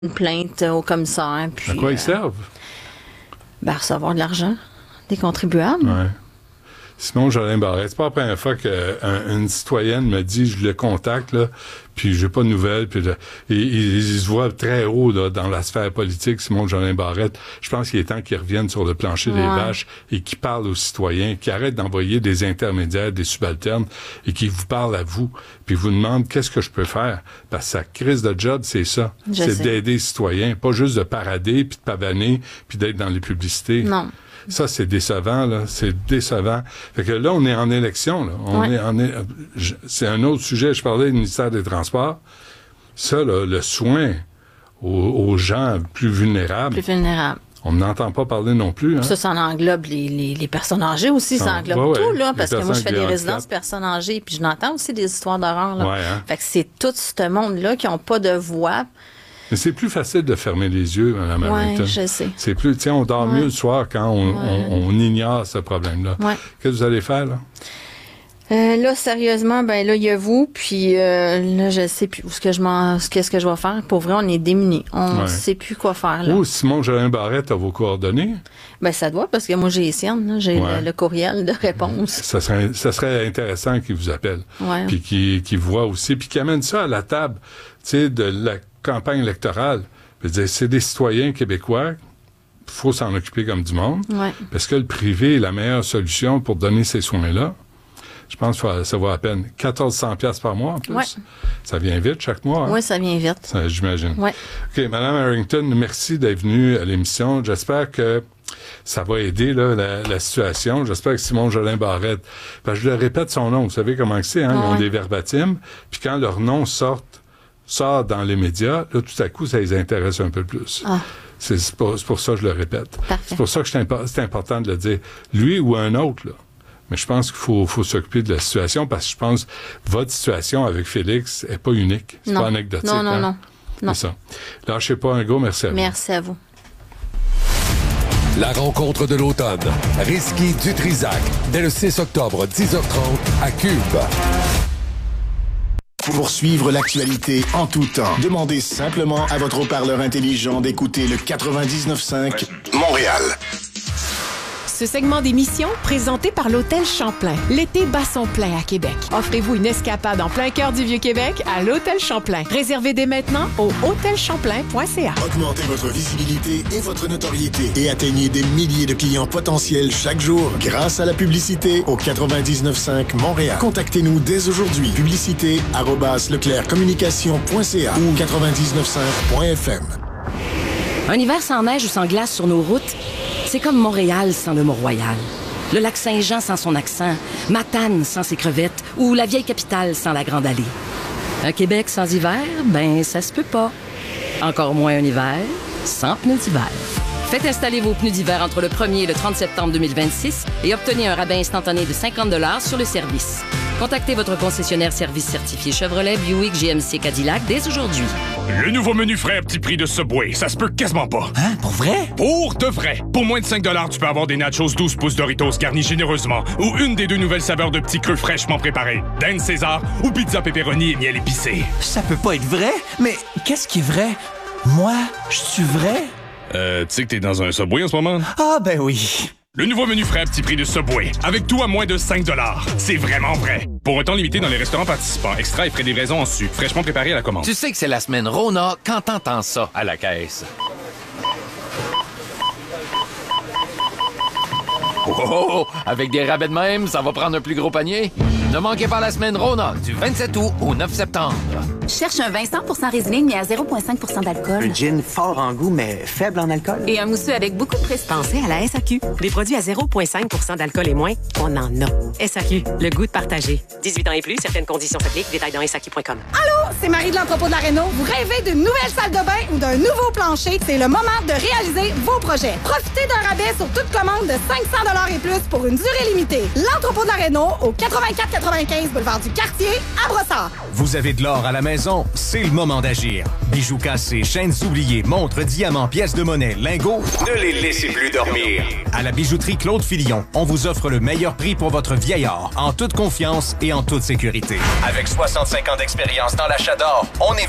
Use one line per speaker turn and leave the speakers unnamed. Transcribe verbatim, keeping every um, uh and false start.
une plainte au commissaire. Puis,
à quoi ils
euh,
servent?
Ben, recevoir de l'argent des contribuables.
Ouais. Simon Jolin Barrette, c'est pas la première fois qu'une citoyenne me dit, je le contacte, là, puis j'ai pas de nouvelles, puis là, il, il, il se voit très haut là, dans la sphère politique, Simon Jolin Barrette. Je pense qu'il est temps qu'il revienne sur le plancher
ouais.
des vaches et qu'il parle aux citoyens, qu'il arrête d'envoyer des intermédiaires, des subalternes, et qu'il vous parle à vous, puis vous demande qu'est-ce que je peux faire. Parce que sa crise de job, c'est ça.
Je
c'est
sais.
d'aider les citoyens, pas juste de parader, puis de pavaner, puis d'être dans les publicités.
Non.
Ça, c'est décevant, là. C'est décevant. Fait que là, on est en élection, là. On
ouais.
est en é... C'est un autre sujet. Je parlais du ministère des Transports. Ça, là, le soin aux, aux gens plus vulnérables.
Plus vulnérables.
On n'entend pas parler non plus, hein.
Ça, ça englobe les, les, les personnes âgées aussi. Ça, ça englobe
ouais,
tout, là.
ouais,
Parce que moi, je fais des résidences personnes âgées. Puis je n'entends aussi des histoires d'horreur, là.
Ouais, hein?
Fait que c'est tout ce monde-là qui n'ont pas de voix.
Mais c'est plus facile de fermer les yeux, Mme Harrington.
Oui, je sais.
C'est plus, tiens, on dort ouais. mieux le soir quand on, ouais. on, on ignore ce problème-là.
Ouais.
Qu'est-ce que vous allez faire, là?
Euh, là, sérieusement, ben là, il y a vous, puis euh, là, je sais plus où ce que je m'en, qu'est-ce que je vais faire. Pour vrai, on est démunis. On ne ouais. sait plus quoi faire, là.
Oh, Simon Jolin Barrette a vos coordonnées?
Ben, ça doit, parce que moi, j'ai les siennes, là. J'ai ouais. le, le courriel de réponse.
Ça serait, ça serait intéressant qu'il vous appelle.
Ouais.
Puis qu'il, qu'il voit aussi, puis qu'il amène ça à la table, tu sais, de la campagne électorale. Je veux dire, c'est des citoyens québécois. Il faut s'en occuper comme du monde.
Ouais.
Parce que le privé est la meilleure solution pour donner ces soins-là. Je pense que ça vaut à peine quatorze cents dollars par mois en plus.
Ouais.
Ça vient vite chaque mois. Hein?
Oui, ça vient vite.
Ça, j'imagine.
Ouais.
OK, Mme Harrington, merci d'être venue à l'émission. J'espère que ça va aider là, la, la situation. J'espère que Simon Jolin Barrette... Parce que je le répète son nom. Vous savez comment c'est, hein? Ils ont
ouais.
des verbatim. Puis quand leur nom sort, sort dans les médias, là, tout à coup, ça les intéresse un peu plus.
Ah.
C'est, c'est, pour, c'est pour ça que je le répète.
Parfait.
C'est pour ça que c'est, impo- c'est important de le dire. Lui ou un autre, là. Mais je pense qu'il faut, faut s'occuper de la situation parce que je pense que votre situation avec Félix n'est pas unique. C'est
non.
pas anecdotique.
Non, non,
hein?
non. non.
C'est ça. Lâchez pas un gros, merci à vous.
Merci à vous.
La rencontre de l'automne. Rizky Dutrisac. Dès le six octobre, dix heures trente, à Cube.
Pour suivre l'actualité en tout temps, demandez simplement à votre haut-parleur intelligent d'écouter le quatre-vingt-dix-neuf cinq Montréal.
Ce segment d'émission, présenté par l'Hôtel Champlain. L'été bat son plein à Québec. Offrez-vous une escapade en plein cœur du Vieux-Québec à l'Hôtel Champlain. Réservez dès maintenant au hôtel champlain point c a.
Augmentez votre visibilité et votre notoriété et atteignez des milliers de clients potentiels chaque jour grâce à la publicité au quatre-vingt-dix-neuf cinq Montréal. Contactez-nous dès aujourd'hui. Publicité arobase leclercommunication point c a ou quatre-vingt-dix-neuf cinq point f m.
Un hiver sans neige ou sans glace sur nos routes, c'est comme Montréal sans le Mont-Royal, le lac Saint-Jean sans son accent, Matane sans ses crevettes ou la vieille capitale sans la Grande Allée. Un Québec sans hiver, ben ça se peut pas. Encore moins un hiver sans pneus d'hiver. Faites installer vos pneus d'hiver entre le premier et le trente septembre deux mille vingt-six et obtenez un rabais instantané de cinquante dollars sur le service. Contactez votre concessionnaire service certifié Chevrolet, Buick, G M C, Cadillac dès aujourd'hui.
Le nouveau menu frais à petit prix de Subway, ça se peut quasiment pas.
Hein? Pour vrai?
Pour de vrai. Pour moins de cinq dollars, tu peux avoir des nachos douze pouces Doritos garnis généreusement ou une des deux nouvelles saveurs de petits queues fraîchement préparés. Dan César ou pizza pepperoni et miel épicé.
Ça peut pas être vrai? Mais qu'est-ce qui est vrai? Moi, je suis vrai?
Euh, tu sais que t'es dans un Subway en ce moment?
Ah, ben oui.
Le nouveau menu frais à petit prix de Subway. Avec tout à moins de cinq dollars. C'est vraiment vrai. Pour un temps limité dans les restaurants participants. Extra et frais de livraison en sucre. Fraîchement préparé à la commande.
Tu sais que c'est la semaine Rona quand t'entends ça à la caisse. Oh, oh, oh, avec des rabais de même, ça va prendre un plus gros panier. Ne manquez pas la semaine Rona du vingt-sept août au neuf septembre.
Cherche un vin cent pour cent résineux mais à zéro virgule cinq pour cent d'alcool.
Un gin fort en goût mais faible en alcool.
Et un mousseux avec beaucoup de prestige.
Pensez à la S A Q. Des produits à zéro virgule cinq pour cent d'alcool et moins, on en a. S A Q, le goût de partager. dix-huit ans et plus, certaines conditions s'appliquent. Détails dans S A Q point com.
Allô, c'est Marie de l'entrepôt de la Réno. Vous rêvez d'une nouvelle salle de bain ou d'un nouveau plancher? C'est le moment de réaliser vos projets. Profitez d'un rabais sur toute commande de cinq cents dollars et plus pour une durée limitée. L'entrepôt de la Réno au quatre-vingt-quatre quatre-vingt-quinze boulevard du Quartier à Brossard.
Vous avez de l'or à la maison? C'est le moment d'agir. Bijoux cassés, chaînes oubliées, montres, diamants, pièces de monnaie, lingots,
ne les laissez plus dormir.
À la bijouterie Claude Filion, on vous offre le meilleur prix pour votre vieil or, en toute confiance et en toute sécurité.
Avec soixante-cinq ans d'expérience dans l'achat d'or, on est